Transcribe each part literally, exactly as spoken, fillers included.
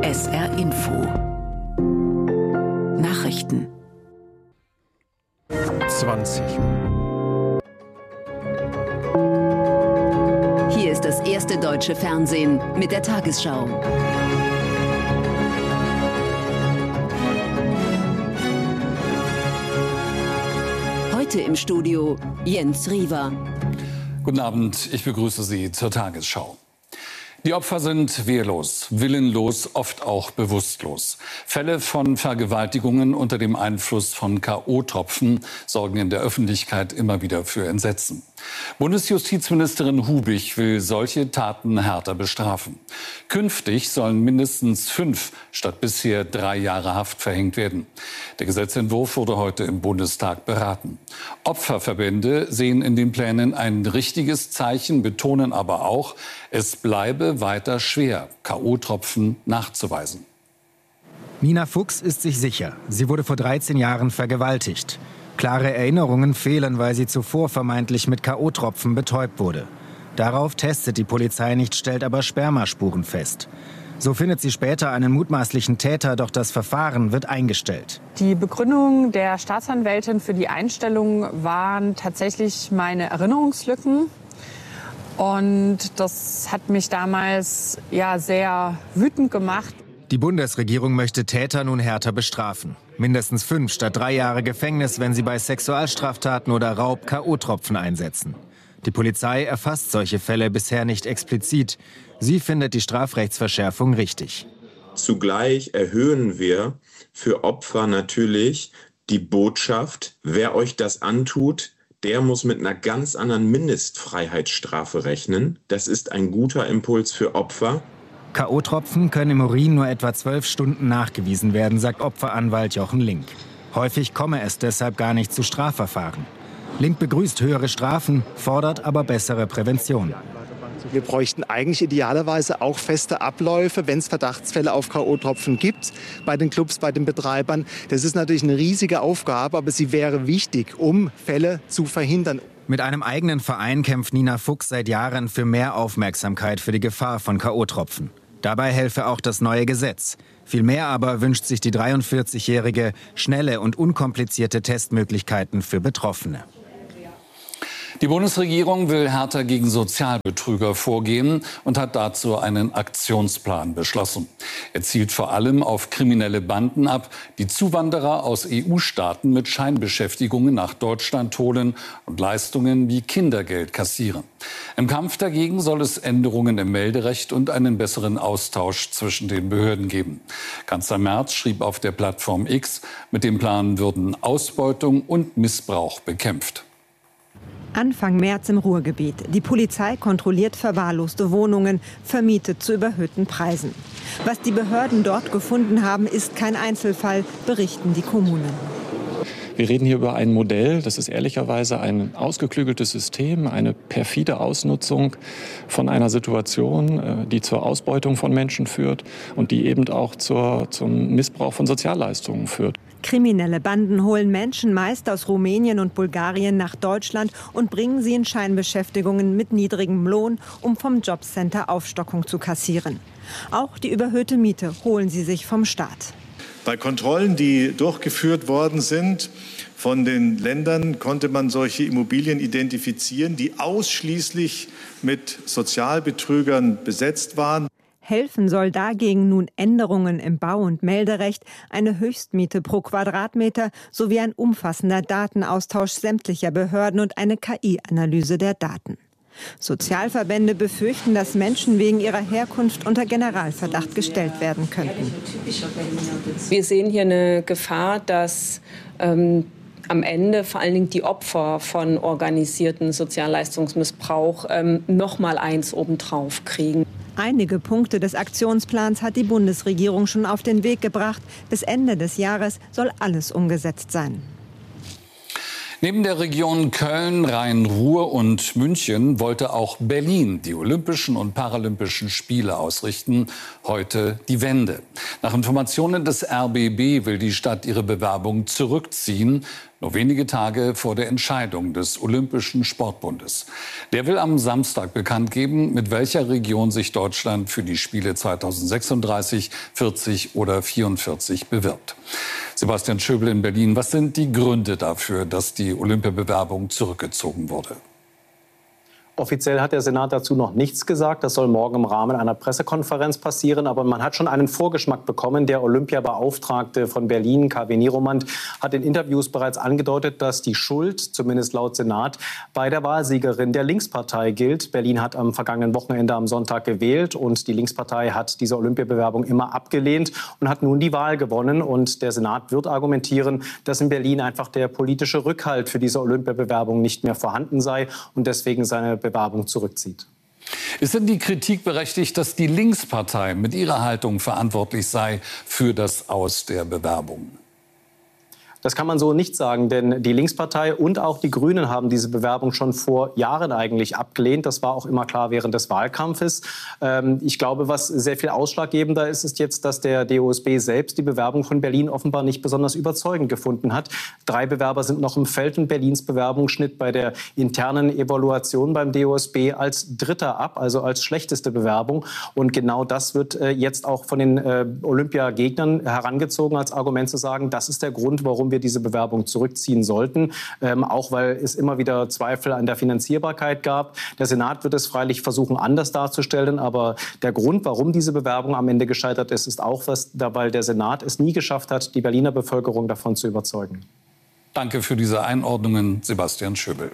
S R Info. Nachrichten. zwanzig. Hier ist das erste deutsche Fernsehen mit der Tagesschau. Heute im Studio Jens Riewer. Guten Abend, ich begrüße Sie zur Tagesschau. Die Opfer sind wehrlos, willenlos, oft auch bewusstlos. Fälle von Vergewaltigungen unter dem Einfluss von K O-Tropfen sorgen in der Öffentlichkeit immer wieder für Entsetzen. Bundesjustizministerin Hubich will solche Taten härter bestrafen. Künftig sollen mindestens fünf statt bisher drei Jahre Haft verhängt werden. Der Gesetzentwurf wurde heute im Bundestag beraten. Opferverbände sehen in den Plänen ein richtiges Zeichen, betonen aber auch, es bleibe weiter schwer, K O-Tropfen nachzuweisen. Nina Fuchs ist sich sicher, sie wurde vor dreizehn Jahren vergewaltigt. Klare Erinnerungen fehlen, weil sie zuvor vermeintlich mit K O-Tropfen betäubt wurde. Darauf testet die Polizei nicht, stellt aber Spermaspuren fest. So findet sie später einen mutmaßlichen Täter, doch das Verfahren wird eingestellt. Die Begründung der Staatsanwältin für die Einstellung waren tatsächlich meine Erinnerungslücken. Und das hat mich damals ja sehr wütend gemacht. Die Bundesregierung möchte Täter nun härter bestrafen. Mindestens fünf statt drei Jahre Gefängnis, wenn sie bei Sexualstraftaten oder Raub K O-Tropfen einsetzen. Die Polizei erfasst solche Fälle bisher nicht explizit. Sie findet die Strafrechtsverschärfung richtig. Zugleich erhöhen wir für Opfer natürlich die Botschaft, wer euch das antut, der muss mit einer ganz anderen Mindestfreiheitsstrafe rechnen. Das ist ein guter Impuls für Opfer. K O-Tropfen können im Urin nur etwa zwölf Stunden nachgewiesen werden, sagt Opferanwalt Jochen Link. Häufig komme es deshalb gar nicht zu Strafverfahren. Link begrüßt höhere Strafen, fordert aber bessere Prävention. Wir bräuchten eigentlich idealerweise auch feste Abläufe, wenn es Verdachtsfälle auf K O-Tropfen gibt, bei den Clubs, bei den Betreibern. Das ist natürlich eine riesige Aufgabe, aber sie wäre wichtig, um Fälle zu verhindern. Mit einem eigenen Verein kämpft Nina Fuchs seit Jahren für mehr Aufmerksamkeit für die Gefahr von K O-Tropfen. Dabei helfe auch das neue Gesetz. Vielmehr aber wünscht sich die dreiundvierzigjährige schnelle und unkomplizierte Testmöglichkeiten für Betroffene. Die Bundesregierung will härter gegen Sozialbetrüger vorgehen und hat dazu einen Aktionsplan beschlossen. Er zielt vor allem auf kriminelle Banden ab, die Zuwanderer aus E U-Staaten mit Scheinbeschäftigungen nach Deutschland holen und Leistungen wie Kindergeld kassieren. Im Kampf dagegen soll es Änderungen im Melderecht und einen besseren Austausch zwischen den Behörden geben. Kanzler Merz schrieb auf der Plattform X, mit dem Plan würden Ausbeutung und Missbrauch bekämpft. Anfang März im Ruhrgebiet. Die Polizei kontrolliert verwahrloste Wohnungen, vermietet zu überhöhten Preisen. Was die Behörden dort gefunden haben, ist kein Einzelfall, berichten die Kommunen. Wir reden hier über ein Modell, das ist ehrlicherweise ein ausgeklügeltes System, eine perfide Ausnutzung von einer Situation, die zur Ausbeutung von Menschen führt und die eben auch zur, zum Missbrauch von Sozialleistungen führt. Kriminelle Banden holen Menschen meist aus Rumänien und Bulgarien nach Deutschland und bringen sie in Scheinbeschäftigungen mit niedrigem Lohn, um vom Jobcenter Aufstockung zu kassieren. Auch die überhöhte Miete holen sie sich vom Staat. Bei Kontrollen, die durchgeführt worden sind von den Ländern, konnte man solche Immobilien identifizieren, die ausschließlich mit Sozialbetrügern besetzt waren. Helfen soll dagegen nun Änderungen im Bau- und Melderecht, eine Höchstmiete pro Quadratmeter sowie ein umfassender Datenaustausch sämtlicher Behörden und eine K I-Analyse der Daten. Sozialverbände befürchten, dass Menschen wegen ihrer Herkunft unter Generalverdacht gestellt werden könnten. Wir sehen hier eine Gefahr, dass ähm, am Ende vor allen Dingen die Opfer von organisierten Sozialleistungsmissbrauch ähm, noch mal eins obendrauf kriegen. Einige Punkte des Aktionsplans hat die Bundesregierung schon auf den Weg gebracht. Bis Ende des Jahres soll alles umgesetzt sein. Neben der Region Köln, Rhein-Ruhr und München wollte auch Berlin die Olympischen und Paralympischen Spiele ausrichten. Heute die Wende. Nach Informationen des R B B will die Stadt ihre Bewerbung zurückziehen. Nur wenige Tage vor der Entscheidung des Olympischen Sportbundes. Der will am Samstag bekannt geben, mit welcher Region sich Deutschland für die Spiele zweitausendsechsunddreißig, vierzig oder vierundvierzig bewirbt. Sebastian Schöbel in Berlin. Was sind die Gründe dafür, dass die Olympiabewerbung zurückgezogen wurde? Offiziell hat der Senat dazu noch nichts gesagt. Das soll morgen im Rahmen einer Pressekonferenz passieren. Aber man hat schon einen Vorgeschmack bekommen. Der Olympiabeauftragte von Berlin, K W Nieromand, hat in Interviews bereits angedeutet, dass die Schuld, zumindest laut Senat, bei der Wahlsiegerin der Linkspartei gilt. Berlin hat am vergangenen Wochenende am Sonntag gewählt und die Linkspartei hat diese Olympiabewerbung immer abgelehnt und hat nun die Wahl gewonnen. Und der Senat wird argumentieren, dass in Berlin einfach der politische Rückhalt für diese Olympiabewerbung nicht mehr vorhanden sei und deswegen seine Bewerbung zurückzieht. Ist denn die Kritik berechtigt, dass die Linkspartei mit ihrer Haltung verantwortlich sei für das Aus der Bewerbung? Das kann man so nicht sagen, denn die Linkspartei und auch die Grünen haben diese Bewerbung schon vor Jahren eigentlich abgelehnt. Das war auch immer klar während des Wahlkampfes. Ähm, ich glaube, was sehr viel ausschlaggebender ist, ist jetzt, dass der D O S B selbst die Bewerbung von Berlin offenbar nicht besonders überzeugend gefunden hat. Drei Bewerber sind noch im Feld und Berlins Bewerbung schnitt bei der internen Evaluation beim D O S B als Dritter ab, also als schlechteste Bewerbung. Und genau das wird äh, jetzt auch von den äh, Olympiagegnern herangezogen als Argument zu sagen, das ist der Grund, warum wir diese Bewerbung zurückziehen sollten, ähm, auch weil es immer wieder Zweifel an der Finanzierbarkeit gab. Der Senat wird es freilich versuchen, anders darzustellen, aber der Grund, warum diese Bewerbung am Ende gescheitert ist, ist auch, was, weil der Senat es nie geschafft hat, die Berliner Bevölkerung davon zu überzeugen. Danke für diese Einordnungen, Sebastian Schöbel.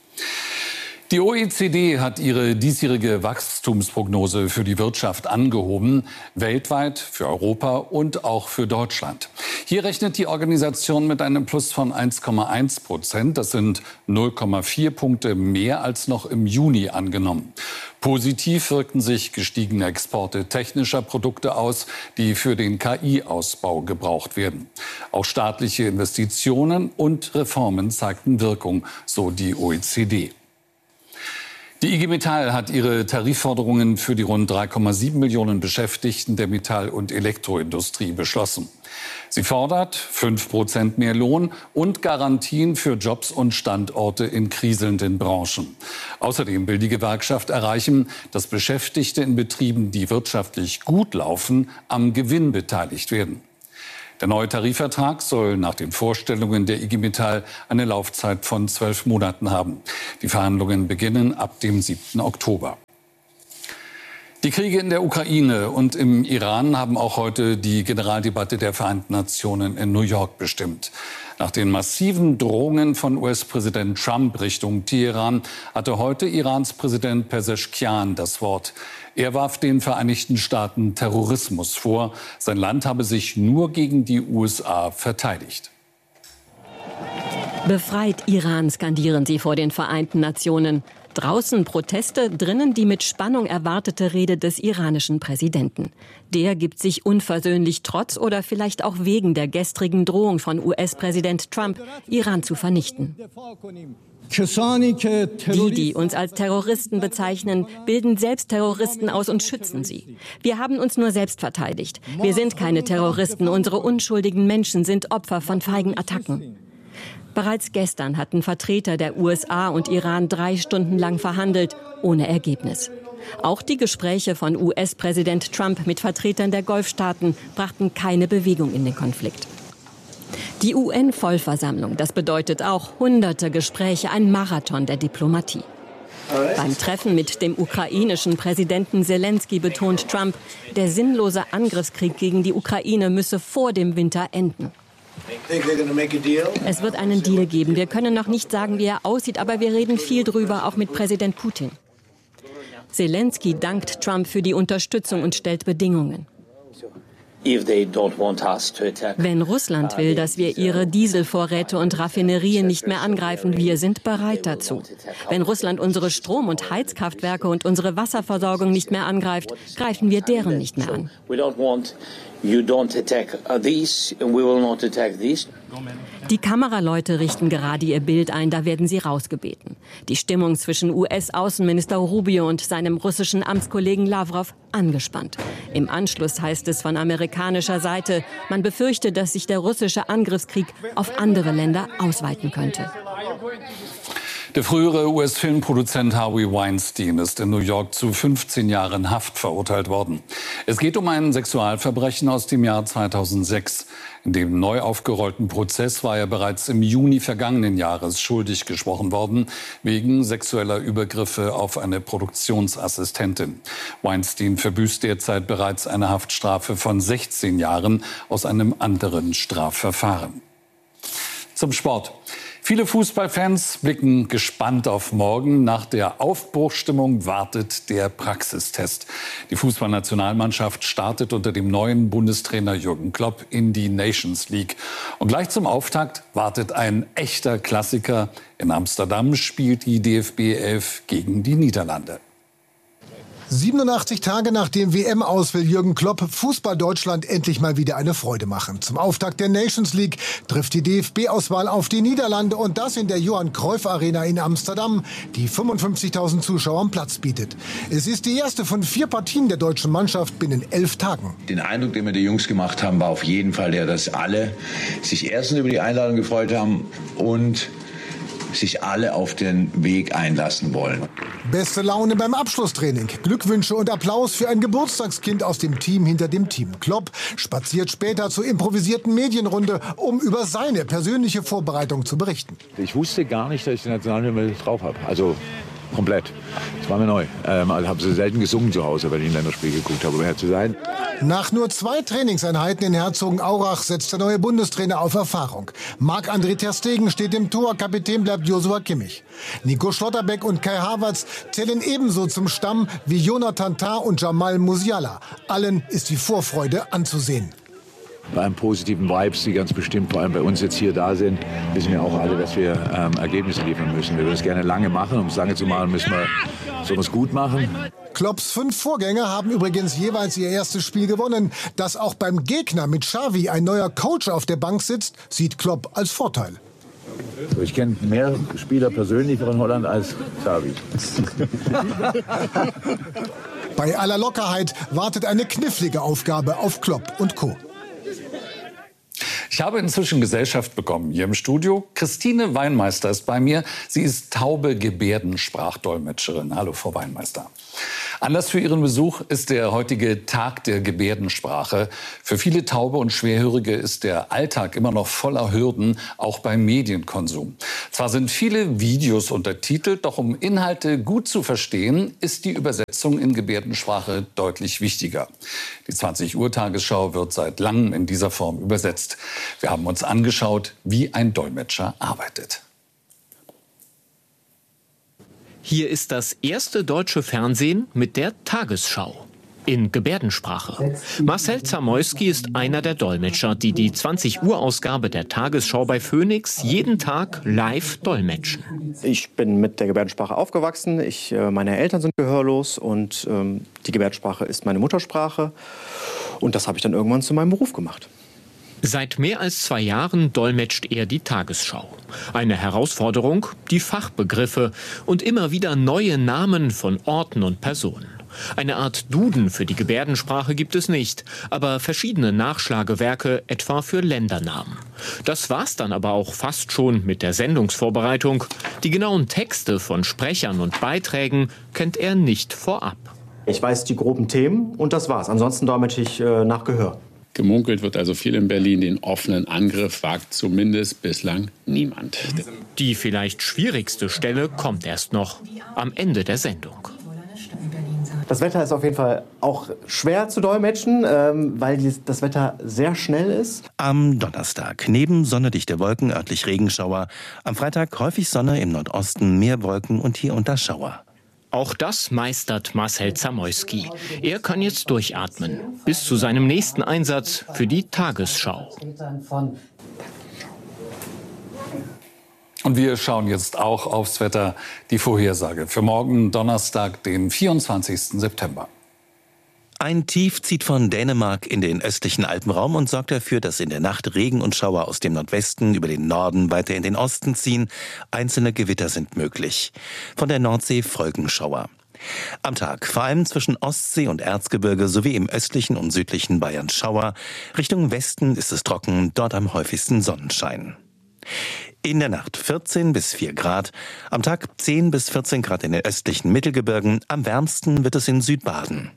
Die O E C D hat ihre diesjährige Wachstumsprognose für die Wirtschaft angehoben, weltweit, für Europa und auch für Deutschland. Hier rechnet die Organisation mit einem Plus von eins Komma eins Prozent. Das sind null Komma vier Punkte mehr als noch im Juni angenommen. Positiv wirkten sich gestiegene Exporte technischer Produkte aus, die für den K I-Ausbau gebraucht werden. Auch staatliche Investitionen und Reformen zeigten Wirkung, so die O E C D. Die I G Metall hat ihre Tarifforderungen für die rund drei Komma sieben Millionen Beschäftigten der Metall- und Elektroindustrie beschlossen. Sie fordert fünf Prozent mehr Lohn und Garantien für Jobs und Standorte in kriselnden Branchen. Außerdem will die Gewerkschaft erreichen, dass Beschäftigte in Betrieben, die wirtschaftlich gut laufen, am Gewinn beteiligt werden. Der neue Tarifvertrag soll nach den Vorstellungen der I G Metall eine Laufzeit von zwölf Monaten haben. Die Verhandlungen beginnen ab dem siebten Oktober. Die Kriege in der Ukraine und im Iran haben auch heute die Generaldebatte der Vereinten Nationen in New York bestimmt. Nach den massiven Drohungen von U S-Präsident Trump Richtung Teheran hatte heute Irans Präsident Pezeshkian das Wort. Er warf den Vereinigten Staaten Terrorismus vor. Sein Land habe sich nur gegen die U S A verteidigt. Befreit Iran, skandieren sie vor den Vereinten Nationen. Draußen Proteste, drinnen die mit Spannung erwartete Rede des iranischen Präsidenten. Der gibt sich unversöhnlich trotz oder vielleicht auch wegen der gestrigen Drohung von U S-Präsident Trump, Iran zu vernichten. Die, die uns als Terroristen bezeichnen, bilden selbst Terroristen aus und schützen sie. Wir haben uns nur selbst verteidigt. Wir sind keine Terroristen. Unsere unschuldigen Menschen sind Opfer von feigen Attacken. Bereits gestern hatten Vertreter der U S A und Iran drei Stunden lang verhandelt, ohne Ergebnis. Auch die Gespräche von U S-Präsident Trump mit Vertretern der Golfstaaten brachten keine Bewegung in den Konflikt. Die U N-Vollversammlung, das bedeutet auch hunderte Gespräche, ein Marathon der Diplomatie. Beim Treffen mit dem ukrainischen Präsidenten Zelensky betont Trump, der sinnlose Angriffskrieg gegen die Ukraine müsse vor dem Winter enden. Es wird einen Deal geben. Wir können noch nicht sagen, wie er aussieht, aber wir reden viel drüber, auch mit Präsident Putin. Zelensky dankt Trump für die Unterstützung und stellt Bedingungen. Wenn Russland will, dass wir ihre Dieselvorräte und Raffinerien nicht mehr angreifen, wir sind bereit dazu. Wenn Russland unsere Strom- und Heizkraftwerke und unsere Wasserversorgung nicht mehr angreift, greifen wir deren nicht mehr an. You don't attack these and we will not attack these. Die Kameraleute richten gerade ihr Bild ein, da werden sie rausgebeten. Die Stimmung zwischen U S-Außenminister Rubio und seinem russischen Amtskollegen Lavrov angespannt. Im Anschluss heißt es von amerikanischer Seite, man befürchte, dass sich der russische Angriffskrieg auf andere Länder ausweiten könnte. Der frühere U S-Filmproduzent Harvey Weinstein ist in New York zu fünfzehn Jahren Haft verurteilt worden. Es geht um ein Sexualverbrechen aus dem Jahr zweitausendsechs. In dem neu aufgerollten Prozess war er bereits im Juni vergangenen Jahres schuldig gesprochen worden, wegen sexueller Übergriffe auf eine Produktionsassistentin. Weinstein verbüßt derzeit bereits eine Haftstrafe von sechzehn Jahren aus einem anderen Strafverfahren. Zum Sport. Viele Fußballfans blicken gespannt auf morgen. Nach der Aufbruchsstimmung wartet der Praxistest. Die Fußballnationalmannschaft startet unter dem neuen Bundestrainer Jürgen Klopp in die Nations League. Und gleich zum Auftakt wartet ein echter Klassiker. In Amsterdam spielt die D F B elf gegen die Niederlande. siebenundachtzig Tage nach dem W M-Aus will Jürgen Klopp Fußball Deutschland endlich mal wieder eine Freude machen. Zum Auftakt der Nations League trifft die D F B-Auswahl auf die Niederlande und das in der Johann Cruyff Arena in Amsterdam, die fünfundfünfzigtausend Zuschauern Platz bietet. Es ist die erste von vier Partien der deutschen Mannschaft binnen elf Tagen. Den Eindruck, den wir die Jungs gemacht haben, war auf jeden Fall der, dass alle sich erstens über die Einladung gefreut haben und sich alle auf den Weg einlassen wollen. Beste Laune beim Abschlusstraining, Glückwünsche und Applaus für ein Geburtstagskind aus dem Team hinter dem Team. Klopp spaziert später zur improvisierten Medienrunde, um über seine persönliche Vorbereitung zu berichten. Ich wusste gar nicht, dass ich die Nationalhymne drauf habe. Also komplett. Das war mir neu. Ähm, also habe sie selten gesungen zu Hause, wenn ich ein Länderspiel geguckt habe, um ehrlich zu sein. Nach nur zwei Trainingseinheiten in Herzogenaurach setzt der neue Bundestrainer auf Erfahrung. Marc-André ter Stegen steht im Tor, Kapitän bleibt Joshua Kimmich. Nico Schlotterbeck und Kai Havertz zählen ebenso zum Stamm wie Jonathan Tah und Jamal Musiala. Allen ist die Vorfreude anzusehen. Bei einem positiven Vibes, die ganz bestimmt vor allem bei uns jetzt hier da sind, wissen wir auch alle, dass wir ähm, Ergebnisse liefern müssen. Wir würden es gerne lange machen. Um es lange zu machen, müssen wir sowas gut machen. Klopps fünf Vorgänger haben übrigens jeweils ihr erstes Spiel gewonnen. Dass auch beim Gegner mit Xavi ein neuer Coach auf der Bank sitzt, sieht Klopp als Vorteil. Ich kenne mehr Spieler persönlich von Holland als Xavi. Bei aller Lockerheit wartet eine knifflige Aufgabe auf Klopp und Co. Ich habe inzwischen Gesellschaft bekommen hier im Studio. Christine Weinmeister ist bei mir. Sie ist taube Gebärdensprachdolmetscherin. Hallo, Frau Weinmeister. Anlass für Ihren Besuch ist der heutige Tag der Gebärdensprache. Für viele Taube und Schwerhörige ist der Alltag immer noch voller Hürden, auch beim Medienkonsum. Zwar sind viele Videos untertitelt, doch um Inhalte gut zu verstehen, ist die Übersetzung in Gebärdensprache deutlich wichtiger. Die zwanzig Uhr Tagesschau wird seit langem in dieser Form übersetzt. Wir haben uns angeschaut, wie ein Dolmetscher arbeitet. Hier ist das erste deutsche Fernsehen mit der Tagesschau in Gebärdensprache. Marcel Zamoyski ist einer der Dolmetscher, die die zwanzig Uhr Ausgabe der Tagesschau bei Phoenix jeden Tag live dolmetschen. Ich bin mit der Gebärdensprache aufgewachsen. Ich, äh, meine Eltern sind gehörlos und ähm, die Gebärdensprache ist meine Muttersprache. Und das habe ich dann irgendwann zu meinem Beruf gemacht. Seit mehr als zwei Jahren dolmetscht er die Tagesschau. Eine Herausforderung, die Fachbegriffe und immer wieder neue Namen von Orten und Personen. Eine Art Duden für die Gebärdensprache gibt es nicht, aber verschiedene Nachschlagewerke etwa für Ländernamen. Das war's dann aber auch fast schon mit der Sendungsvorbereitung. Die genauen Texte von Sprechern und Beiträgen kennt er nicht vorab. Ich weiß die groben Themen und das war's. Ansonsten dolmetsche ich äh, nach Gehör. Gemunkelt wird also viel in Berlin. Den offenen Angriff wagt zumindest bislang niemand. Die vielleicht schwierigste Stelle kommt erst noch am Ende der Sendung. Das Wetter ist auf jeden Fall auch schwer zu dolmetschen, ähm, weil die, das Wetter sehr schnell ist. Am Donnerstag neben sonnendichte Wolken, örtlich Regenschauer. Am Freitag häufig Sonne, im Nordosten mehr Wolken und hier und da Schauer. Auch das meistert Marcel Zamoyski. Er kann jetzt durchatmen, bis zu seinem nächsten Einsatz für die Tagesschau. Und wir schauen jetzt auch aufs Wetter, die Vorhersage für morgen Donnerstag, den vierundzwanzigsten September. Ein Tief zieht von Dänemark in den östlichen Alpenraum und sorgt dafür, dass in der Nacht Regen und Schauer aus dem Nordwesten über den Norden weiter in den Osten ziehen. Einzelne Gewitter sind möglich. Von der Nordsee folgen Schauer. Am Tag vor allem zwischen Ostsee und Erzgebirge sowie im östlichen und südlichen Bayern Schauer. Richtung Westen ist es trocken, dort am häufigsten Sonnenschein. In der Nacht vierzehn bis vier Grad, am Tag zehn bis vierzehn Grad in den östlichen Mittelgebirgen, am wärmsten wird es in Südbaden.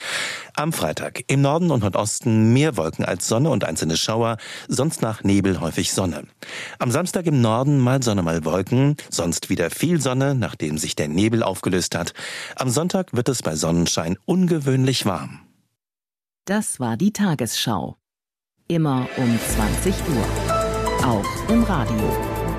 Am Freitag im Norden und Nordosten mehr Wolken als Sonne und einzelne Schauer, sonst nach Nebel häufig Sonne. Am Samstag im Norden mal Sonne, mal Wolken, sonst wieder viel Sonne, nachdem sich der Nebel aufgelöst hat. Am Sonntag wird es bei Sonnenschein ungewöhnlich warm. Das war die Tagesschau. Immer um zwanzig Uhr. Auch im Radio.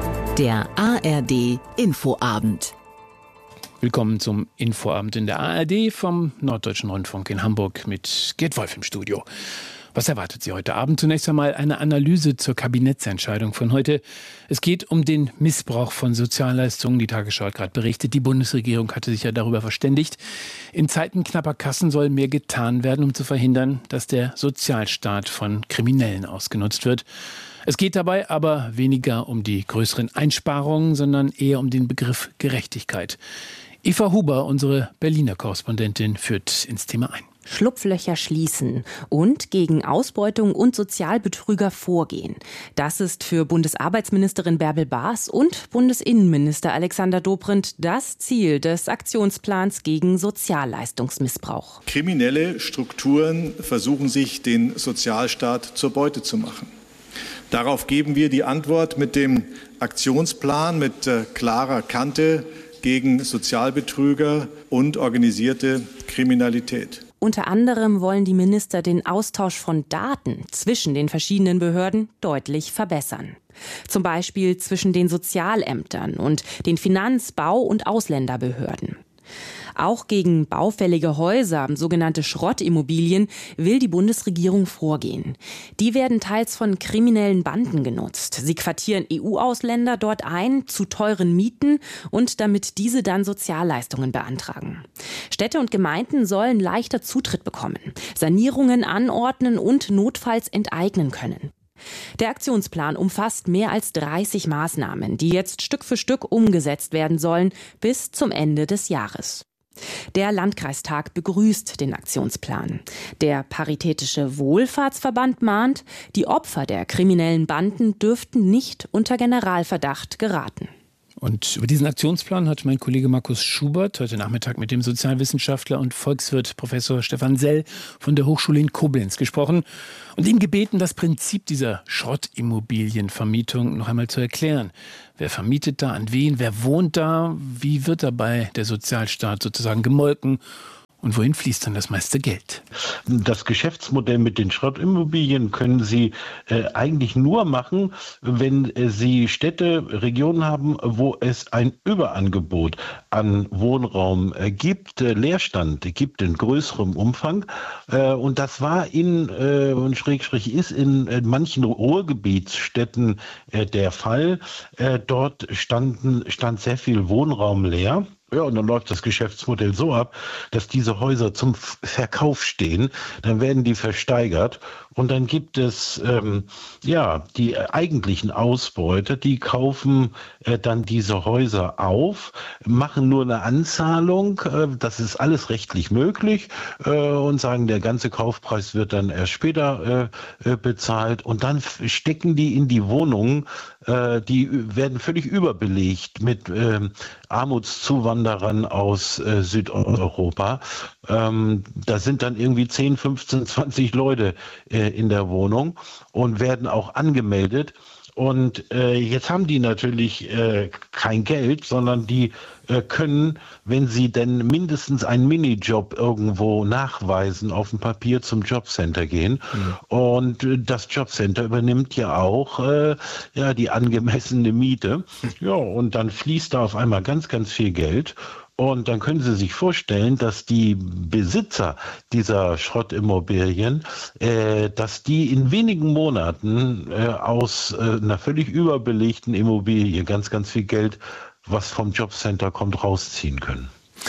Der A R D Infoabend. Willkommen zum Infoabend in der A R D vom Norddeutschen Rundfunk in Hamburg mit Gerd Wolf im Studio. Was erwartet Sie heute Abend? Zunächst einmal eine Analyse zur Kabinettsentscheidung von heute. Es geht um den Missbrauch von Sozialleistungen. Die Tagesschau hat gerade berichtet, die Bundesregierung hatte sich ja darüber verständigt. In Zeiten knapper Kassen soll mehr getan werden, um zu verhindern, dass der Sozialstaat von Kriminellen ausgenutzt wird. Es geht dabei aber weniger um die größeren Einsparungen, sondern eher um den Begriff Gerechtigkeit. Eva Huber, unsere Berliner Korrespondentin, führt ins Thema ein. Schlupflöcher schließen und gegen Ausbeutung und Sozialbetrüger vorgehen. Das ist für Bundesarbeitsministerin Bärbel Baas und Bundesinnenminister Alexander Dobrindt das Ziel des Aktionsplans gegen Sozialleistungsmissbrauch. Kriminelle Strukturen versuchen sich, den Sozialstaat zur Beute zu machen. Darauf geben wir die Antwort mit dem Aktionsplan mit äh, klarer Kante gegen Sozialbetrüger und organisierte Kriminalität. Unter anderem wollen die Minister den Austausch von Daten zwischen den verschiedenen Behörden deutlich verbessern. Zum Beispiel zwischen den Sozialämtern und den Finanz-, Bau- und Ausländerbehörden. Auch gegen baufällige Häuser, sogenannte Schrottimmobilien, will die Bundesregierung vorgehen. Die werden teils von kriminellen Banden genutzt. Sie quartieren E U-Ausländer dort ein, zu teuren Mieten und damit diese dann Sozialleistungen beantragen. Städte und Gemeinden sollen leichter Zutritt bekommen, Sanierungen anordnen und notfalls enteignen können. Der Aktionsplan umfasst mehr als dreißig Maßnahmen, die jetzt Stück für Stück umgesetzt werden sollen bis zum Ende des Jahres. Der Landkreistag begrüßt den Aktionsplan. Der Paritätische Wohlfahrtsverband mahnt, die Opfer der kriminellen Banden dürften nicht unter Generalverdacht geraten. Und über diesen Aktionsplan hat mein Kollege Markus Schubert heute Nachmittag mit dem Sozialwissenschaftler und Volkswirt Professor Stefan Sell von der Hochschule in Koblenz gesprochen und ihn gebeten, das Prinzip dieser Schrottimmobilienvermietung noch einmal zu erklären. Wer vermietet da, an wen, wer wohnt da, wie wird dabei der Sozialstaat sozusagen gemolken? Und wohin fließt dann das meiste Geld? Das Geschäftsmodell mit den Schrottimmobilien können Sie äh, eigentlich nur machen, wenn äh, Sie Städte, Regionen haben, wo es ein Überangebot an Wohnraum äh, gibt, äh, Leerstand gibt in größerem Umfang. Äh, und das war in, äh, und Schrägstrich ist in äh, manchen Ruhrgebietsstädten äh, der Fall. Äh, dort standen, stand sehr viel Wohnraum leer. Ja, und dann läuft das Geschäftsmodell so ab, dass diese Häuser zum Verkauf stehen. Dann werden die versteigert und dann gibt es ähm, ja die eigentlichen Ausbeuter, die kaufen äh, dann diese Häuser auf, machen nur eine Anzahlung. Äh, das ist alles rechtlich möglich äh, und sagen, der ganze Kaufpreis wird dann erst später äh, äh, bezahlt und dann stecken die in die Wohnungen. Äh, die werden völlig überbelegt mit äh, Armutszuwanderern aus äh, Südeuropa. Ähm, da sind dann irgendwie zehn, fünfzehn, zwanzig Leute äh, in der Wohnung und werden auch angemeldet. Und äh, jetzt haben die natürlich äh, kein Geld, sondern die äh, können, wenn sie denn mindestens einen Minijob irgendwo nachweisen, auf dem Papier zum Jobcenter gehen. Mhm. Und äh, das Jobcenter übernimmt ja auch äh, ja, die angemessene Miete. Ja, und dann fließt da auf einmal ganz, ganz viel Geld. Und dann können Sie sich vorstellen, dass die Besitzer dieser Schrottimmobilien, äh, dass die in wenigen Monaten äh, aus äh, einer völlig überbelegten Immobilie ganz, ganz viel Geld, was vom Jobcenter kommt, rausziehen können.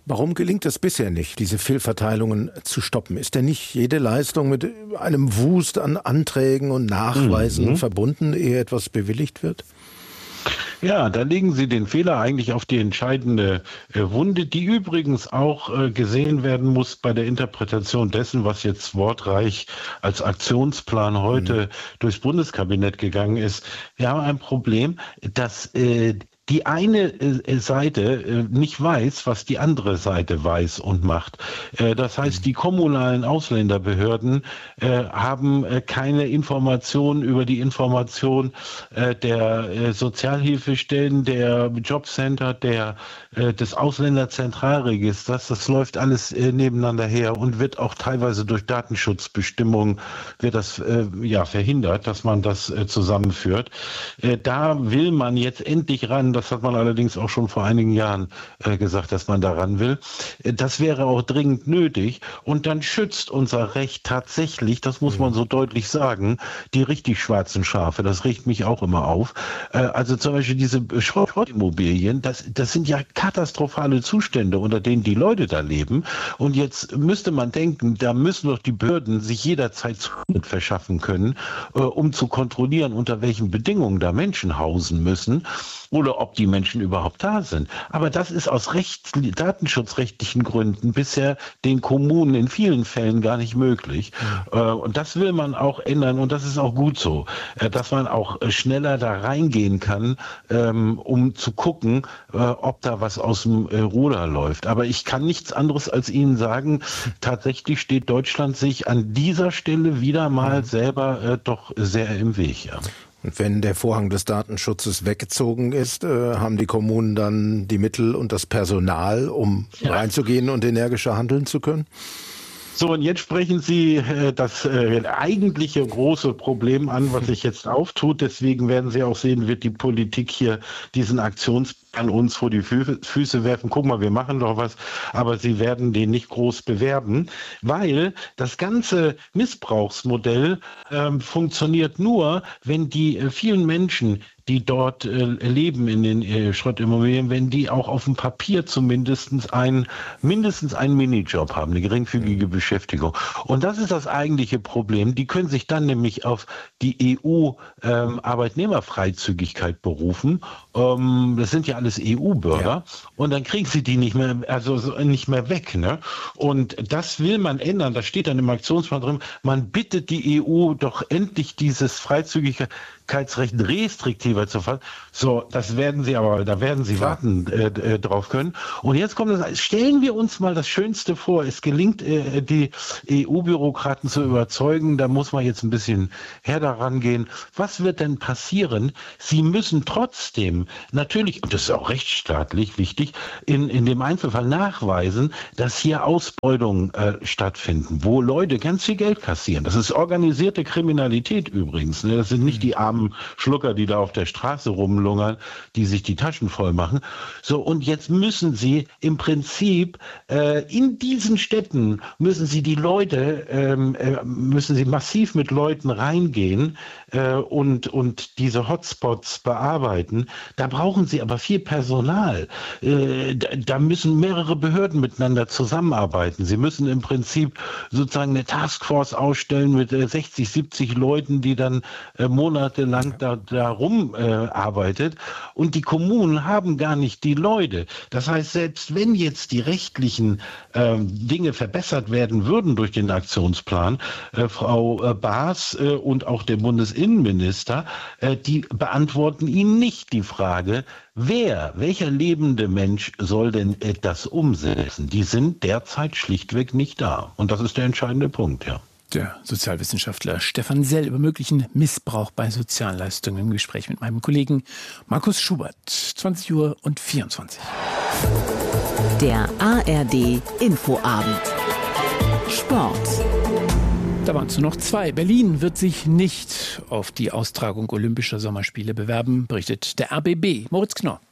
Warum gelingt es bisher nicht, diese Fehlverteilungen zu stoppen? Ist denn nicht jede Leistung mit einem Wust an Anträgen und Nachweisen mhm. verbunden, ehe etwas bewilligt wird? Ja, da legen Sie den Fehler eigentlich auf die entscheidende äh, Wunde, die übrigens auch äh, gesehen werden muss bei der Interpretation dessen, was jetzt wortreich als Aktionsplan heute mhm. durchs Bundeskabinett gegangen ist. Wir haben ein Problem, dass äh, die eine äh, Seite äh, nicht weiß, was die andere Seite weiß und macht. Äh, das heißt, die kommunalen Ausländerbehörden äh, haben äh, keine Informationen über die Information äh, der äh, Sozialhilfestellen, der Jobcenter, der äh, des Ausländerzentralregisters. Das läuft alles äh, nebeneinander her und wird auch teilweise durch Datenschutzbestimmungen wird das äh, ja verhindert, dass man das äh, zusammenführt. Äh, da will man jetzt endlich ran. Das hat man allerdings auch schon vor einigen Jahren äh, gesagt, dass man daran will. Äh, das wäre auch dringend nötig. Und dann schützt unser Recht tatsächlich, das muss man so deutlich sagen, die richtig schwarzen Schafe. Das regt mich auch immer auf. Äh, also zum Beispiel diese Schrottimmobilien, das, das sind ja katastrophale Zustände, unter denen die Leute da leben. Und jetzt müsste man denken, da müssen doch die Behörden sich jederzeit Zutritt verschaffen können, äh, um zu kontrollieren, unter welchen Bedingungen da Menschen hausen müssen oder ob die Menschen überhaupt da sind. Aber das ist aus rechts, datenschutzrechtlichen Gründen bisher den Kommunen in vielen Fällen gar nicht möglich. Mhm. Äh, und das will man auch ändern und das ist auch gut so, äh, dass man auch äh, schneller da reingehen kann, ähm, um zu gucken, äh, ob da was aus dem äh, Ruder läuft. Aber ich kann nichts anderes als Ihnen sagen, tatsächlich steht Deutschland sich an dieser Stelle wieder mal mhm. selber äh, doch sehr im Weg. Ja. Und wenn der Vorhang des Datenschutzes weggezogen ist, äh, haben die Kommunen dann die Mittel und das Personal, um ja. reinzugehen und energischer handeln zu können? So, und jetzt sprechen Sie äh, das äh, eigentliche große Problem an, was sich jetzt auftut. Deswegen werden Sie auch sehen, wird die Politik hier diesen Aktionsplan uns vor die Fü- Füße werfen. Guck mal, wir machen doch was, aber sie werden den nicht groß bewerben, weil das ganze Missbrauchsmodell äh, funktioniert nur, wenn die äh, vielen Menschen, die dort äh, leben in den äh, Schrottimmobilien, wenn die auch auf dem Papier zumindest ein, mindestens einen Minijob haben, eine geringfügige Beschäftigung. Und das ist das eigentliche Problem. Die können sich dann nämlich auf die E U-Arbeitnehmerfreizügigkeit ähm, berufen. Ähm, das sind ja alles E U-Bürger. Ja. Und dann kriegen sie die nicht mehr, also so, nicht mehr weg. Ne? Und das will man ändern. Das steht dann im Aktionsplan drin. Man bittet die E U doch endlich dieses Freizügigkeitsrecht restriktiver zu fassen. So, das werden sie aber, da werden sie warten äh, äh, drauf können. Und jetzt kommt das, stellen wir uns mal das Schönste vor. Es gelingt, äh, die E U-Bürokraten zu überzeugen. Da muss man jetzt ein bisschen her daran gehen. Was wird denn passieren? Sie müssen trotzdem natürlich, und das ist auch rechtsstaatlich wichtig, in, in dem Einzelfall nachweisen, dass hier Ausbeutungen äh, stattfinden, wo Leute ganz viel Geld kassieren. Das ist organisierte Kriminalität übrigens. Ne? Das sind nicht die armen Schlucker, die da auf der Straße rumlungern, die sich die Taschen voll machen. So, und jetzt müssen sie im Prinzip äh, in diesen Städten müssen sie die Leute, ähm, äh, müssen sie massiv mit Leuten reingehen äh, und, und diese Hotspots bearbeiten. Da brauchen sie aber viel Personal. Äh, da, da müssen mehrere Behörden miteinander zusammenarbeiten. Sie müssen im Prinzip sozusagen eine Taskforce ausstellen mit äh, sechzig, siebzig Leuten, die dann äh, monatelang da, da rum äh, arbeitet. Und die Kommunen haben gar nicht die Leute. Das heißt, selbst wenn jetzt die rechtlichen äh, Dinge verbessert werden würden durch den Aktionsplan, äh, Frau äh, Baas äh, und auch der Bundesinnenminister, äh, die beantworten Ihnen nicht die Frage, wer, welcher lebende Mensch soll denn äh, das umsetzen? Die sind derzeit schlichtweg nicht da. Und das ist der entscheidende Punkt, ja. Der Sozialwissenschaftler Stefan Sell über möglichen Missbrauch bei Sozialleistungen im Gespräch mit meinem Kollegen Markus Schubert. zwanzig Uhr und vierundzwanzig. Der A R D Infoabend. Sport. Da waren es nur noch zwei. Berlin wird sich nicht auf die Austragung Olympischer Sommerspiele bewerben, berichtet der R B B. Moritz Knorr.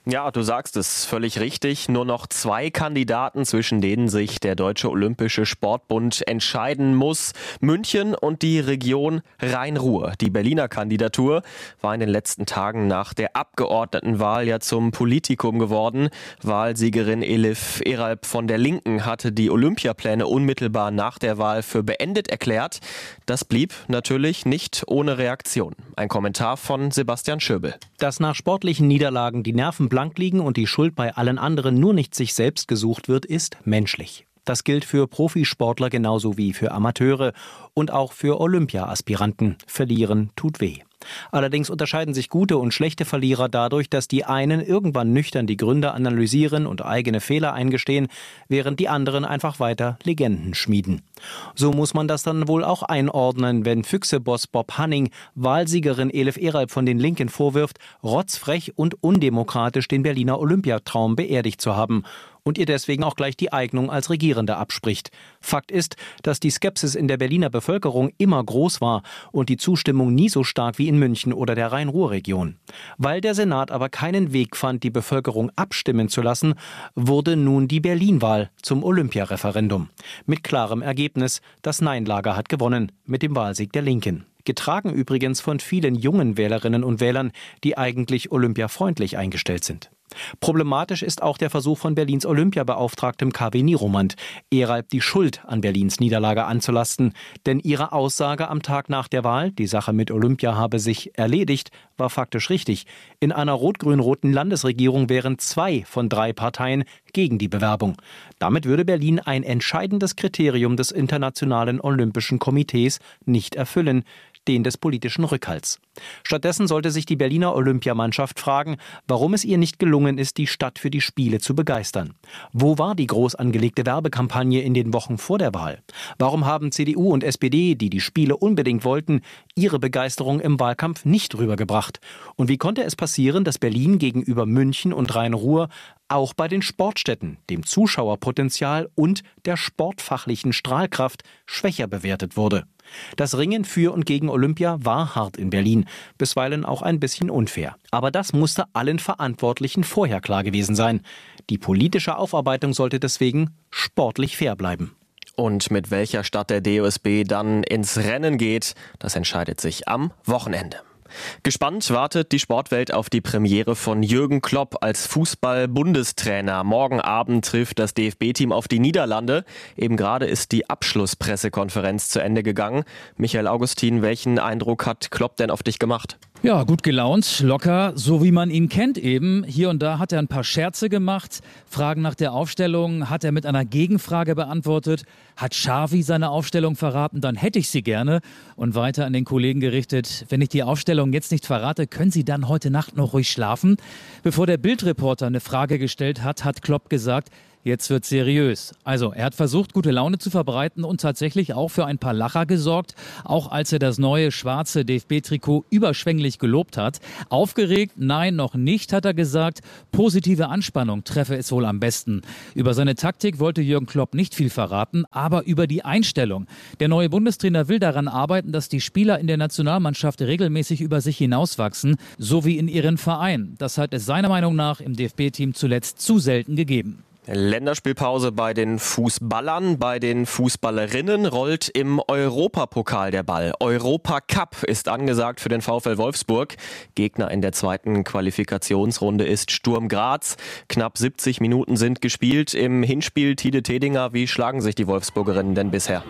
Ja, du sagst es völlig richtig. Nur noch zwei Kandidaten, zwischen denen sich der Deutsche Olympische Sportbund entscheiden muss. München und die Region Rhein-Ruhr. Die Berliner Kandidatur war in den letzten Tagen nach der Abgeordnetenwahl ja zum Politikum geworden. Wahlsiegerin Elif Eralp von der Linken hatte die Olympiapläne unmittelbar nach der Wahl für beendet erklärt. Das blieb natürlich nicht ohne Reaktion. Ein Kommentar von Sebastian Schöbel. Dass nach sportlichen Niederlagen die Nerven blank liegen und die Schuld bei allen anderen nur nicht sich selbst gesucht wird, ist menschlich. Das gilt für Profisportler genauso wie für Amateure und auch für Olympia-Aspiranten. Verlieren tut weh. Allerdings unterscheiden sich gute und schlechte Verlierer dadurch, dass die einen irgendwann nüchtern die Gründe analysieren und eigene Fehler eingestehen, während die anderen einfach weiter Legenden schmieden. So muss man das dann wohl auch einordnen, wenn Füchse-Boss Bob Hanning Wahlsiegerin Elif Eralp von den Linken vorwirft, rotzfrech und undemokratisch den Berliner Olympiatraum beerdigt zu haben und ihr deswegen auch gleich die Eignung als Regierende abspricht. Fakt ist, dass die Skepsis in der Berliner Bevölkerung immer groß war und die Zustimmung nie so stark wie in München oder der Rhein-Ruhr-Region. Weil der Senat aber keinen Weg fand, die Bevölkerung abstimmen zu lassen, wurde nun die Berlin-Wahl zum Olympiareferendum. Mit klarem Ergebnis, das Nein-Lager hat gewonnen mit dem Wahlsieg der Linken. Getragen übrigens von vielen jungen Wählerinnen und Wählern, die eigentlich olympiafreundlich eingestellt sind. Problematisch ist auch der Versuch von Berlins Olympiabeauftragtem K W Nieromand, Eralp die Schuld an Berlins Niederlage anzulasten. Denn ihre Aussage am Tag nach der Wahl, die Sache mit Olympia habe sich erledigt, war faktisch richtig. In einer rot-grün-roten Landesregierung wären zwei von drei Parteien gegen die Bewerbung. Damit würde Berlin ein entscheidendes Kriterium des Internationalen Olympischen Komitees nicht erfüllen, den des politischen Rückhalts. Stattdessen sollte sich die Berliner Olympiamannschaft fragen, warum es ihr nicht gelungen ist, die Stadt für die Spiele zu begeistern. Wo war die groß angelegte Werbekampagne in den Wochen vor der Wahl? Warum haben C D U und S P D, die die Spiele unbedingt wollten, ihre Begeisterung im Wahlkampf nicht rübergebracht? Und wie konnte es passieren, dass Berlin gegenüber München und Rhein-Ruhr auch bei den Sportstätten, dem Zuschauerpotenzial und der sportfachlichen Strahlkraft schwächer bewertet wurde? Das Ringen für und gegen Olympia war hart in Berlin, bisweilen auch ein bisschen unfair. Aber das musste allen Verantwortlichen vorher klar gewesen sein. Die politische Aufarbeitung sollte deswegen sportlich fair bleiben. Und mit welcher Stadt der D O S B dann ins Rennen geht, das entscheidet sich am Wochenende. Gespannt wartet die Sportwelt auf die Premiere von Jürgen Klopp als Fußball-Bundestrainer. Morgen Abend trifft das D F B-Team auf die Niederlande. Eben gerade ist die Abschlusspressekonferenz zu Ende gegangen. Michael Augustin, welchen Eindruck hat Klopp denn auf dich gemacht? Ja, gut gelaunt, locker, so wie man ihn kennt eben. Hier und da hat er ein paar Scherze gemacht. Fragen nach der Aufstellung hat er mit einer Gegenfrage beantwortet. Hat Xavi seine Aufstellung verraten, dann hätte ich sie gerne. Und weiter an den Kollegen gerichtet, wenn ich die Aufstellung jetzt nicht verrate, können Sie dann heute Nacht noch ruhig schlafen? Bevor der Bildreporter eine Frage gestellt hat, hat Klopp gesagt, jetzt wird seriös. Also er hat versucht, gute Laune zu verbreiten und tatsächlich auch für ein paar Lacher gesorgt, auch als er das neue schwarze D F B-Trikot überschwänglich gelobt hat. Aufgeregt? Nein, noch nicht, hat er gesagt. Positive Anspannung treffe es wohl am besten. Über seine Taktik wollte Jürgen Klopp nicht viel verraten, aber über die Einstellung. Der neue Bundestrainer will daran arbeiten, dass die Spieler in der Nationalmannschaft regelmäßig über sich hinauswachsen, so wie in ihren Vereinen. Das hat es seiner Meinung nach im D F B-Team zuletzt zu selten gegeben. Länderspielpause bei den Fußballern, bei den Fußballerinnen rollt im Europapokal der Ball. Europacup ist angesagt für den VfL Wolfsburg. Gegner in der zweiten Qualifikationsrunde ist Sturm Graz. Knapp siebzig Minuten sind gespielt. Im Hinspiel Tide Tedinger, wie schlagen sich die Wolfsburgerinnen denn bisher?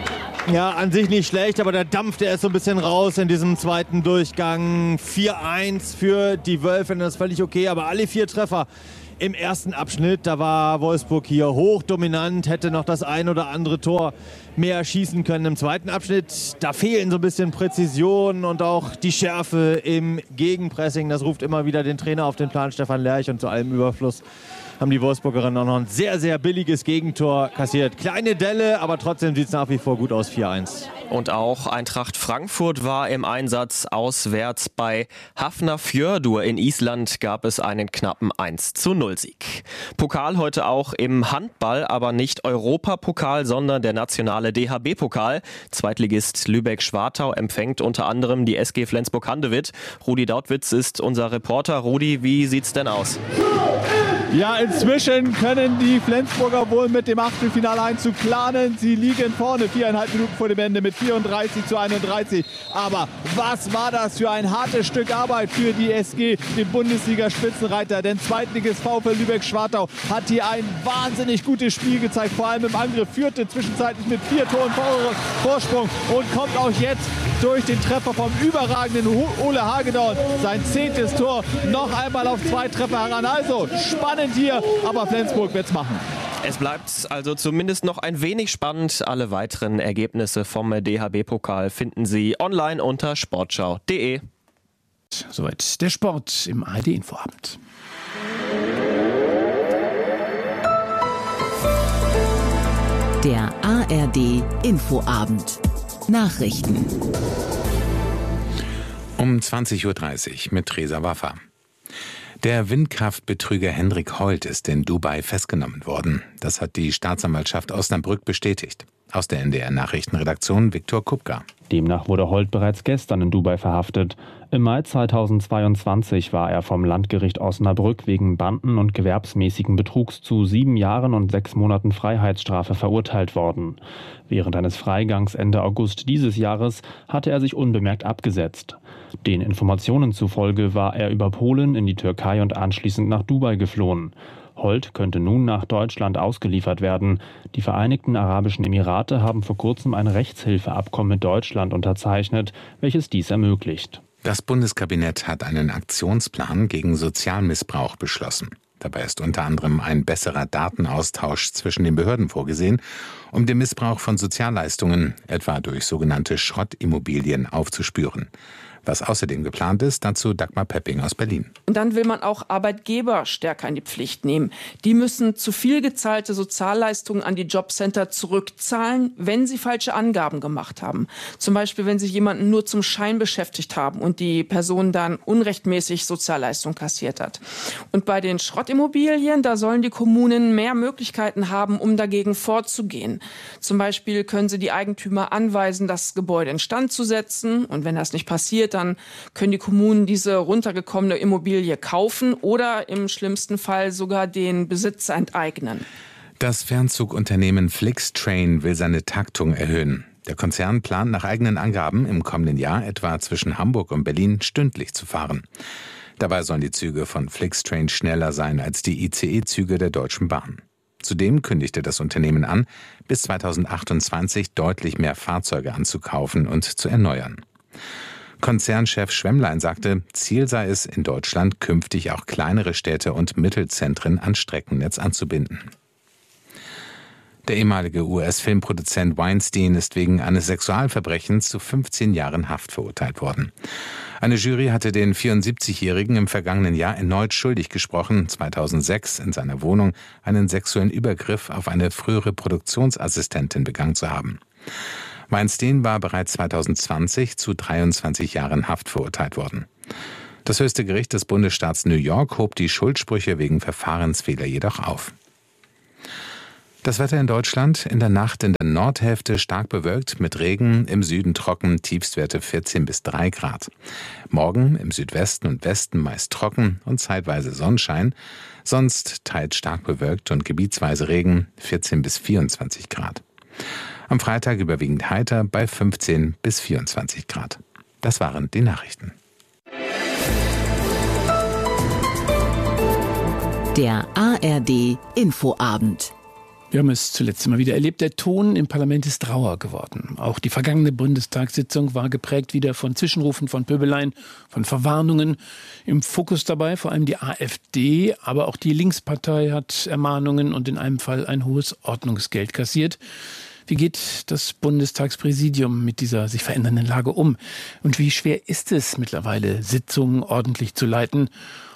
Ja, an sich nicht schlecht, aber der Dampf, der ist so ein bisschen raus in diesem zweiten Durchgang. vier eins für die Wölfe, das ist völlig okay, aber alle vier Treffer im ersten Abschnitt, da war Wolfsburg hier hochdominant, hätte noch das ein oder andere Tor mehr schießen können. Im zweiten Abschnitt, da fehlen so ein bisschen Präzision und auch die Schärfe im Gegenpressing. Das ruft immer wieder den Trainer auf den Plan, Stefan Lerch, und zu allem Überfluss haben die Wolfsburgerinnen auch noch ein sehr, sehr billiges Gegentor kassiert. Kleine Delle, aber trotzdem sieht es nach wie vor gut aus, vier eins. Und auch Eintracht Frankfurt war im Einsatz. Auswärts bei Hafnarfjörður in Island gab es einen knappen eins zu null Sieg. Pokal heute auch im Handball, aber nicht Europapokal, sondern der nationale D H B-Pokal. Zweitligist Lübeck-Schwartau empfängt unter anderem die S G Flensburg-Handewitt. Rudi Dautwitz ist unser Reporter. Rudi, wie sieht's denn aus? Ja, inzwischen können die Flensburger wohl mit dem Achtelfinaleinzug planen. Sie liegen vorne, viereinhalb Minuten vor dem Ende mit vierunddreißig zu einunddreißig. Aber was war das für ein hartes Stück Arbeit für die S G, den Bundesliga-Spitzenreiter? Denn Zweitligist VfL Lübeck-Schwartau hat hier ein wahnsinnig gutes Spiel gezeigt, vor allem im Angriff. Führte zwischenzeitlich mit vier Toren Vorsprung und kommt auch jetzt durch den Treffer vom überragenden Ole Hagedorn sein zehntes Tor noch einmal auf zwei Treffer heran. Also spannend hier, aber Flensburg wird's machen. Es bleibt also zumindest noch ein wenig spannend. Alle weiteren Ergebnisse vom D H B-Pokal finden Sie online unter sportschau punkt de. Soweit der Sport im A R D-Infoabend. Der A R D-Infoabend. Nachrichten. Um zwanzig Uhr dreißig mit Theresa Waffer. Der Windkraftbetrüger Hendrik Holt ist in Dubai festgenommen worden. Das hat die Staatsanwaltschaft Osnabrück bestätigt. Aus der N D R-Nachrichtenredaktion Viktor Kupka. Demnach wurde Holt bereits gestern in Dubai verhaftet. Im Mai zweitausendzweiundzwanzig war er vom Landgericht Osnabrück wegen Banden- und gewerbsmäßigen Betrugs zu sieben Jahren und sechs Monaten Freiheitsstrafe verurteilt worden. Während eines Freigangs Ende August dieses Jahres hatte er sich unbemerkt abgesetzt. Den Informationen zufolge war er über Polen in die Türkei und anschließend nach Dubai geflohen. Holt könnte nun nach Deutschland ausgeliefert werden. Die Vereinigten Arabischen Emirate haben vor kurzem ein Rechtshilfeabkommen mit Deutschland unterzeichnet, welches dies ermöglicht. Das Bundeskabinett hat einen Aktionsplan gegen Sozialmissbrauch beschlossen. Dabei ist unter anderem ein besserer Datenaustausch zwischen den Behörden vorgesehen, um den Missbrauch von Sozialleistungen, etwa durch sogenannte Schrottimmobilien, aufzuspüren. Was außerdem geplant ist, dazu Dagmar Pepping aus Berlin. Und dann will man auch Arbeitgeber stärker in die Pflicht nehmen. Die müssen zu viel gezahlte Sozialleistungen an die Jobcenter zurückzahlen, wenn sie falsche Angaben gemacht haben. Zum Beispiel, wenn sie jemanden nur zum Schein beschäftigt haben und die Person dann unrechtmäßig Sozialleistung kassiert hat. Und bei den Schrottimmobilien, da sollen die Kommunen mehr Möglichkeiten haben, um dagegen vorzugehen. Zum Beispiel können sie die Eigentümer anweisen, das Gebäude instand zu setzen. Und wenn das nicht passiert, dann können die Kommunen diese runtergekommene Immobilie kaufen oder im schlimmsten Fall sogar den Besitzer enteignen. Das Fernzugunternehmen Flixtrain will seine Taktung erhöhen. Der Konzern plant nach eigenen Angaben im kommenden Jahr etwa zwischen Hamburg und Berlin stündlich zu fahren. Dabei sollen die Züge von Flixtrain schneller sein als die I C E-Züge der Deutschen Bahn. Zudem kündigte das Unternehmen an, bis zweitausendachtundzwanzig deutlich mehr Fahrzeuge anzukaufen und zu erneuern. Konzernchef Schwemmlein sagte, Ziel sei es, in Deutschland künftig auch kleinere Städte und Mittelzentren an Streckennetz anzubinden. Der ehemalige U S-Filmproduzent Weinstein ist wegen eines Sexualverbrechens zu fünfzehn Jahren Haft verurteilt worden. Eine Jury hatte den vierundsiebzigjährigen im vergangenen Jahr erneut schuldig gesprochen, zweitausendsechs in seiner Wohnung einen sexuellen Übergriff auf eine frühere Produktionsassistentin begangen zu haben. Weinstein war bereits zweitausendzwanzig zu dreiundzwanzig Jahren Haft verurteilt worden. Das höchste Gericht des Bundesstaats New York hob die Schuldsprüche wegen Verfahrensfehler jedoch auf. Das Wetter in Deutschland: in der Nacht in der Nordhälfte stark bewölkt, mit Regen, im Süden trocken, Tiefstwerte vierzehn bis drei Grad. Morgen im Südwesten und Westen meist trocken und zeitweise Sonnenschein, sonst teils stark bewölkt und gebietsweise Regen, vierzehn bis vierundzwanzig Grad. Am Freitag überwiegend heiter bei fünfzehn bis vierundzwanzig Grad. Das waren die Nachrichten. Der A R D Infoabend. Wir haben es zuletzt immer wieder erlebt, der Ton im Parlament ist rauer geworden. Auch die vergangene Bundestagssitzung war geprägt wieder von Zwischenrufen, von Pöbeleien, von Verwarnungen. Im Fokus dabei vor allem die AfD, aber auch die Linkspartei hat Ermahnungen und in einem Fall ein hohes Ordnungsgeld kassiert. Wie geht das Bundestagspräsidium mit dieser sich verändernden Lage um? Und wie schwer ist es mittlerweile, Sitzungen ordentlich zu leiten?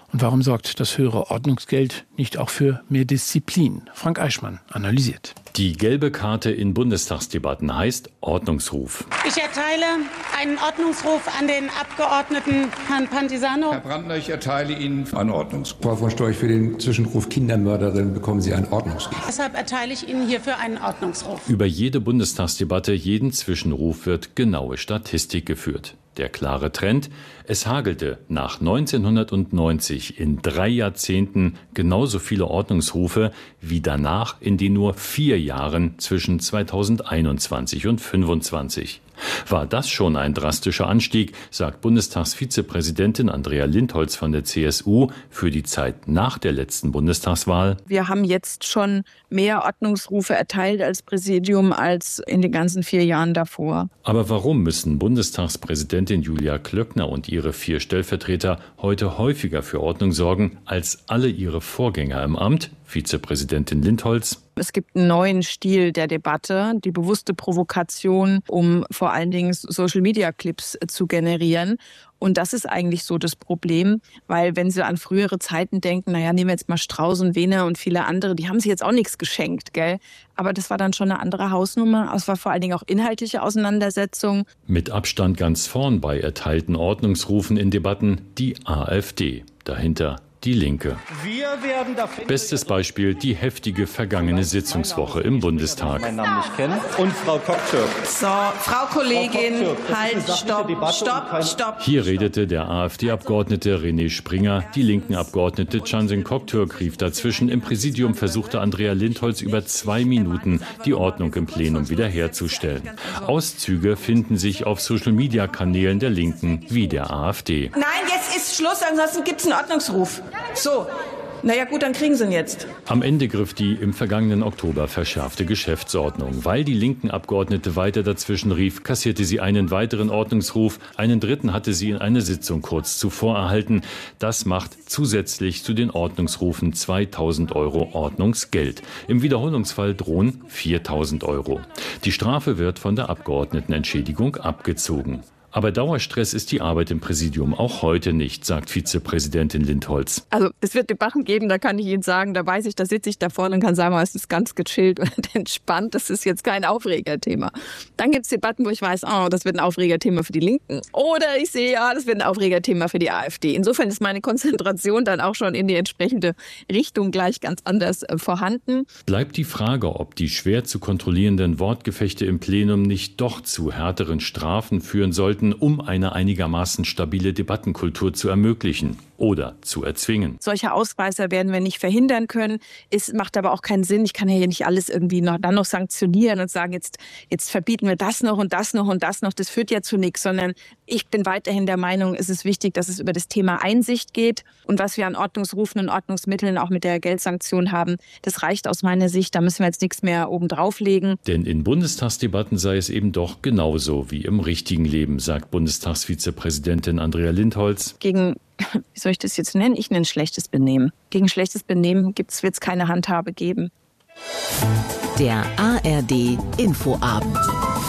Und warum sorgt das höhere Ordnungsgeld nicht auch für mehr Disziplin? Frank Eichmann analysiert. Die gelbe Karte in Bundestagsdebatten heißt Ordnungsruf. Ich erteile einen Ordnungsruf an den Abgeordneten Herrn Pantisano. Herr Brandner, ich erteile Ihnen einen Ordnungsruf. Frau von Storch, für den Zwischenruf Kindermörderin bekommen Sie einen Ordnungsruf. Deshalb erteile ich Ihnen hierfür einen Ordnungsruf. Über jede Bundestagsdebatte, jeden Zwischenruf wird genaue Statistik geführt. Der klare Trend: Es hagelte nach neunzehnhundertneunzig in drei Jahrzehnten genauso viele Ordnungsrufe wie danach in den nur vier Jahren zwischen zweitausendeinundzwanzig und fünfundzwanzig. War das schon ein drastischer Anstieg, sagt Bundestagsvizepräsidentin Andrea Lindholz von der C S U für die Zeit nach der letzten Bundestagswahl. Wir haben jetzt schon mehr Ordnungsrufe erteilt als Präsidium als in den ganzen vier Jahren davor. Aber warum müssen Bundestagspräsidentin Julia Klöckner und ihre vier Stellvertreter heute häufiger für Ordnung sorgen als alle ihre Vorgänger im Amt? Vizepräsidentin Lindholz. Es gibt einen neuen Stil der Debatte, die bewusste Provokation, um vor allen Dingen Social-Media-Clips zu generieren. Und das ist eigentlich so das Problem, weil wenn Sie an frühere Zeiten denken, naja, nehmen wir jetzt mal Strauß und Wehner und viele andere, die haben sich jetzt auch nichts geschenkt, gell? Aber das war dann schon eine andere Hausnummer. Es war vor allen Dingen auch inhaltliche Auseinandersetzung. Mit Abstand ganz vorn bei erteilten Ordnungsrufen in Debatten die AfD. Dahinter die Linke. Wir werden Bestes Beispiel die heftige vergangene Sitzungswoche im Bundestag. Meinen Namen nicht kennen. Und Frau Koktürk. So, Frau Kollegin, halt, stopp, stopp, stopp. Hier redete der AfD-Abgeordnete René Springer. Die linken Abgeordnete Cansin Koktürk rief dazwischen. Im Präsidium versuchte Andrea Lindholz über zwei Minuten die Ordnung im Plenum wiederherzustellen. Auszüge finden sich auf Social-Media-Kanälen der Linken wie der AfD. Nein, jetzt ist Schluss, ansonsten gibt es einen Ordnungsruf. So, naja gut, dann kriegen Sie ihn jetzt. Am Ende griff die im vergangenen Oktober verschärfte Geschäftsordnung. Weil die linken Abgeordnete weiter dazwischen rief, kassierte sie einen weiteren Ordnungsruf. Einen dritten hatte sie in einer Sitzung kurz zuvor erhalten. Das macht zusätzlich zu den Ordnungsrufen zweitausend Euro Ordnungsgeld. Im Wiederholungsfall drohen viertausend Euro. Die Strafe wird von der Abgeordnetenentschädigung abgezogen. Aber Dauerstress ist die Arbeit im Präsidium auch heute nicht, sagt Vizepräsidentin Lindholz. Also es wird Debatten geben, da kann ich Ihnen sagen, da weiß ich, da sitze ich da vorne und kann sagen, es ist ganz gechillt und entspannt, das ist jetzt kein Aufregerthema. Dann gibt es Debatten, wo ich weiß, oh, das wird ein Aufregerthema für die Linken. Oder ich sehe, ja, das wird ein Aufregerthema für die AfD. Insofern ist meine Konzentration dann auch schon in die entsprechende Richtung gleich ganz anders äh, vorhanden. Bleibt die Frage, ob die schwer zu kontrollierenden Wortgefechte im Plenum nicht doch zu härteren Strafen führen sollten, um eine einigermaßen stabile Debattenkultur zu ermöglichen oder zu erzwingen. Solche Ausreißer werden wir nicht verhindern können. Es macht aber auch keinen Sinn. Ich kann ja hier nicht alles irgendwie noch, dann noch sanktionieren und sagen, jetzt, jetzt verbieten wir das noch und das noch und das noch. Das führt ja zu nichts, sondern ich bin weiterhin der Meinung, es ist wichtig, dass es über das Thema Einsicht geht. Und was wir an Ordnungsrufen und Ordnungsmitteln auch mit der Geldsanktion haben, das reicht aus meiner Sicht. Da müssen wir jetzt nichts mehr oben drauflegen. Denn in Bundestagsdebatten sei es eben doch genauso wie im richtigen Leben, sagt Bundestagsvizepräsidentin Andrea Lindholz. Gegen, wie soll ich das jetzt nennen? Ich nenne es schlechtes Benehmen. Gegen schlechtes Benehmen wird es keine Handhabe geben. Der A R D Infoabend.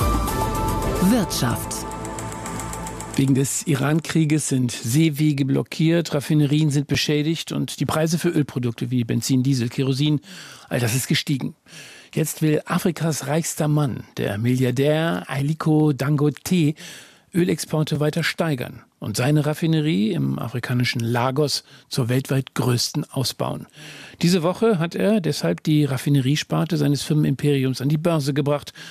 Wirtschaft. Wegen des Iran-Krieges sind Seewege blockiert, Raffinerien sind beschädigt und die Preise für Ölprodukte wie Benzin, Diesel, Kerosin, all das ist gestiegen. Jetzt will Afrikas reichster Mann, der Milliardär Aliko Dangote, Ölexporte weiter steigern und seine Raffinerie im afrikanischen Lagos zur weltweit größten ausbauen. Diese Woche hat er deshalb die Raffineriesparte seines Firmenimperiums an die Börse gebracht.